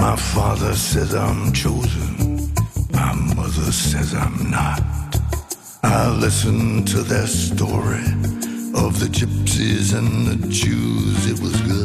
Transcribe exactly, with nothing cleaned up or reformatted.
My father says I'm chosen, my mother says I'm not. I listen to their story of the gypsies and the Jews. It was good.